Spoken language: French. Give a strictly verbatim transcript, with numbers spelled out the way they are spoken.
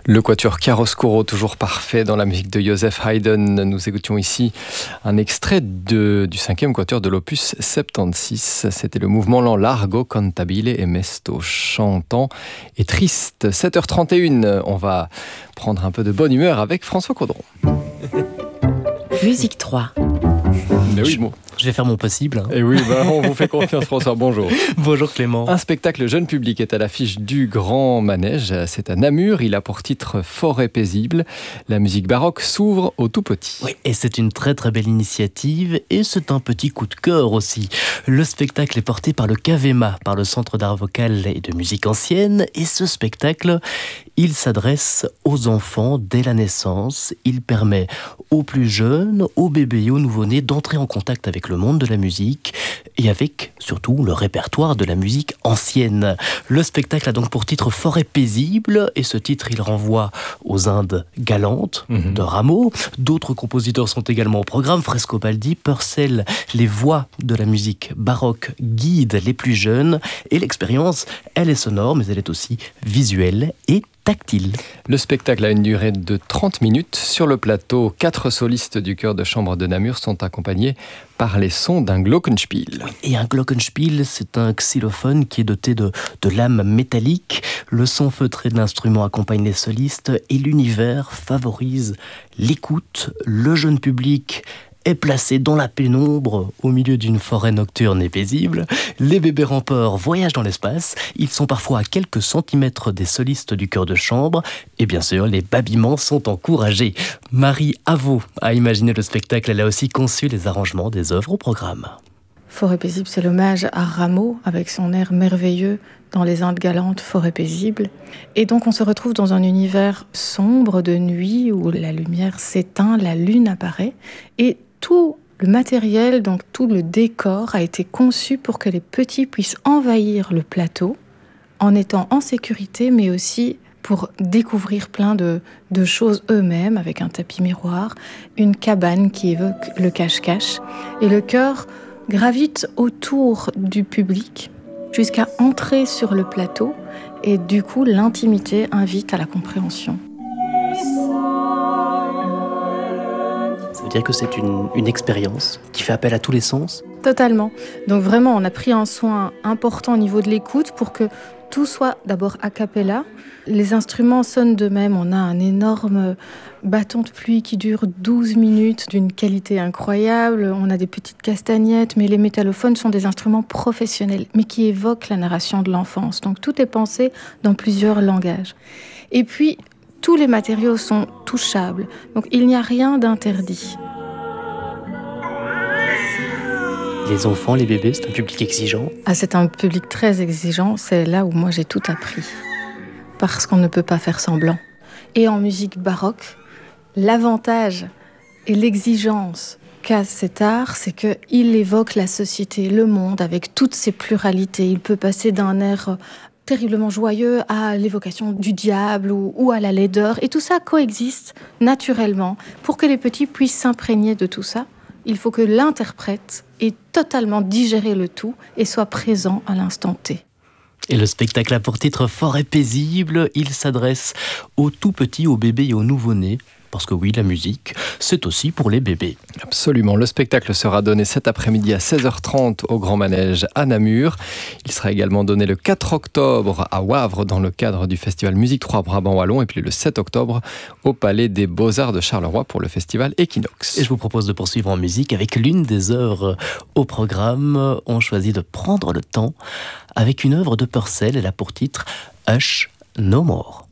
Le quatuor Chiaroscuro, toujours parfait dans la musique de Joseph Haydn. Nous écoutions ici un extrait de, du cinquième quatuor de l'opus soixante-seize. C'était le mouvement lent Largo, Cantabile et Mesto, chantant et triste. sept heures trente et une, on va prendre un peu de bonne humeur avec François Caudron. Musique trois. Mais oui, bon. Je vais faire mon possible. Hein. Et oui, bah, on vous fait confiance, François. Bonjour. Bonjour Clément. Un spectacle jeune public est à l'affiche du Grand Manège. C'est à Namur. Il a pour titre Forêt paisible. La musique baroque s'ouvre aux tout petits. Oui, et c'est une très très belle initiative. Et c'est un petit coup de cœur aussi. Le spectacle est porté par le CAVEMA, par le Centre d'art vocal et de musique ancienne. Et ce spectacle, il s'adresse aux enfants dès la naissance. Il permet aux plus jeunes, aux bébés et aux nouveau-nés d'entrer en contact avec le monde de la musique et avec surtout le répertoire de la musique ancienne. Le spectacle a donc pour titre Forêt paisible et ce titre il renvoie aux Indes galantes mmh. de Rameau. D'autres compositeurs sont également au programme, Frescobaldi, Purcell. Les voix de la musique baroque guident les plus jeunes et l'expérience, elle est sonore mais elle est aussi visuelle et tactile. Le spectacle a une durée de trente minutes. Sur le plateau, quatre solistes du chœur de chambre de Namur sont accompagnés par les sons d'un glockenspiel. Et un glockenspiel, c'est un xylophone qui est doté de, de lames métalliques. Le son feutré de l'instrument accompagne les solistes et l'univers favorise l'écoute. Le jeune public est placé dans la pénombre, au milieu d'une forêt nocturne et paisible. Les bébés rampeurs voyagent dans l'espace. Ils sont parfois à quelques centimètres des solistes du chœur de chambre. Et bien sûr, les babillements sont encouragés. Marie Avaux a imaginé le spectacle. Elle a aussi conçu les arrangements des œuvres au programme. Forêt paisible, c'est l'hommage à Rameau, avec son air merveilleux dans les Indes galantes, Forêt paisible. Et donc on se retrouve dans un univers sombre de nuit, où la lumière s'éteint, la lune apparaît, et tout le matériel, donc tout le décor a été conçu pour que les petits puissent envahir le plateau en étant en sécurité, mais aussi pour découvrir plein de, de choses eux-mêmes, avec un tapis miroir, une cabane qui évoque le cache-cache. Et le chœur gravite autour du public jusqu'à entrer sur le plateau, et du coup l'intimité invite à la compréhension. Ça veut dire que c'est une, une expérience qui fait appel à tous les sens ? Totalement. Donc vraiment, on a pris un soin important au niveau de l'écoute pour que tout soit d'abord a cappella. Les instruments sonnent d'eux-mêmes. On a un énorme bâton de pluie qui dure douze minutes d'une qualité incroyable. On a des petites castagnettes, mais les métallophones sont des instruments professionnels, mais qui évoquent la narration de l'enfance. Donc tout est pensé dans plusieurs langages. Et puis, tous les matériaux sont touchables. Donc il n'y a rien d'interdit. Les enfants, les bébés, c'est un public exigeant. Ah, c'est un public très exigeant. C'est là où moi j'ai tout appris. Parce qu'on ne peut pas faire semblant. Et en musique baroque, l'avantage et l'exigence qu'a cet art, c'est qu'il évoque la société, le monde, avec toutes ses pluralités. Il peut passer d'un air terriblement joyeux à l'évocation du diable ou, ou à la laideur. Et tout ça coexiste naturellement. Pour que les petits puissent s'imprégner de tout ça, il faut que l'interprète ait totalement digéré le tout et soit présent à l'instant T. Et le spectacle a pour titre Forêt paisible. Il s'adresse aux tout petits, aux bébés et aux nouveau-nés. Parce que oui, la musique, c'est aussi pour les bébés. Absolument. Le spectacle sera donné cet après-midi à seize heures trente au Grand Manège à Namur. Il sera également donné le quatre octobre à Wavre dans le cadre du festival Musique trois Brabant Wallon et puis le sept octobre au Palais des Beaux-Arts de Charleroi pour le festival Equinox. Et je vous propose de poursuivre en musique avec l'une des œuvres au programme. On choisit de prendre le temps avec une œuvre de Purcell. Elle a pour titre Hush No More.